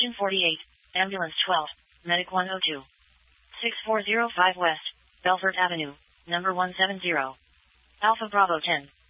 Engine 48, Ambulance 12, Medic 102. 6405 West, Belfort Avenue, number 170. Alpha Bravo 10.